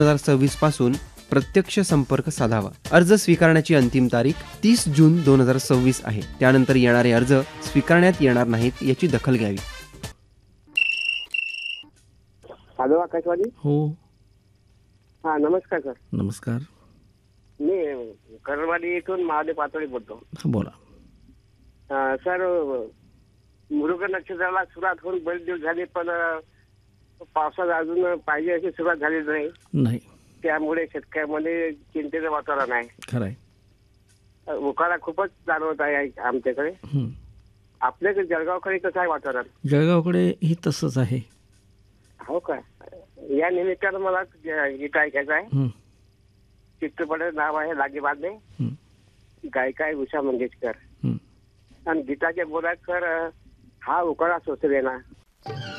2026 पासून प्रत्यक्ष संपर्क साधावा. अर्ज स्वीकारण्याची अंतिम तारीख 30 जून 2026 आहे. त्यानंतर येणारे अर्ज स्वीकारण्यात येणार नाहीत याची दखल घ्यावी. हॅलो आकाशवाणी. हो, हा नमस्कार सर. नमस्कार. मी करवाडी इथून महादेव पातळी बोलतो. बोला. सर, मृग नक्षत्राला सुरुवात होऊन बरेच दिवस झाले, पण पावसात अजून पाहिजे अशी सुरुवात झाली नाही. त्यामुळे शेतकऱ्यामध्ये चिंतेचं वातावरण आहे. खरंय. उकाळा खूपच जाणवत आहे आमच्याकडे. आपल्याकडे जळगावकडे कसं आहे वातावरण? जळगावकडे ही तसंच आहे. हो का? या निमित्तानं मला गीत ऐकायचं आहे. चित्रपटाचं नाव आहे लागे बांधे. गायिका आहे उषा मंगेशकर. आणि गीताच्या बोलात सर, हा उकाळा सोसले ना.